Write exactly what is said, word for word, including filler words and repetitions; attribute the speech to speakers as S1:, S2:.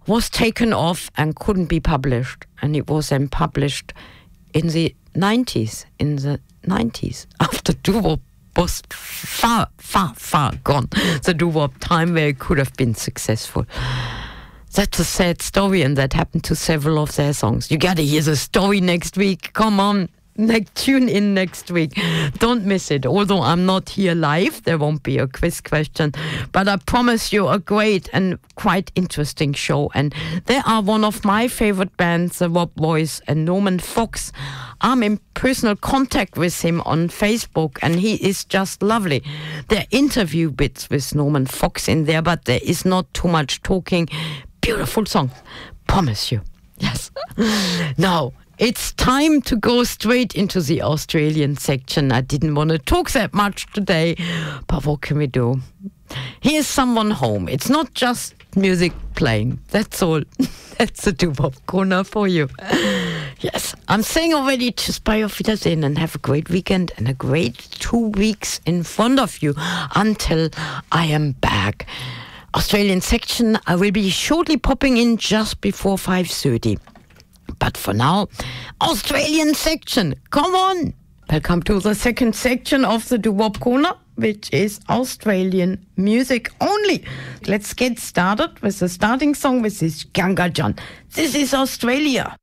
S1: was taken off and couldn't be published. And it was then published in the nineties, in the nineties, after doo-wop was far, far, far gone. The doo-wop time where it could have been successful. That's a sad story, and that happened to several of their songs. You gotta hear the story next week. Come on. Next, tune in next week. Don't miss it. Although I'm not here live, there won't be a quiz question. But I promise you a great and quite interesting show. And they are one of my favorite bands, the Rob Boys and Norman Fox. I'm in personal contact with him on Facebook, and he is just lovely. There are interview bits with Norman Fox in there, but there is not too much talking. Beautiful songs. Promise you. Yes. Now, it's time to go straight into the Australian section. I didn't want to talk that much today, but what can we do? Here's someone home. It's not just music playing. That's all. That's the doo-wop corner for you. Yes, I'm saying already just bei auf Wiedersehen and have a great weekend and a great two weeks in front of you until I am back. Australian section, I will be shortly popping in just before five thirty. But for now, Australian section, come on! Welcome to the second section of the doo-wop corner, which is Australian music only. Let's get started with the starting song with this Ganga John. This is Australia.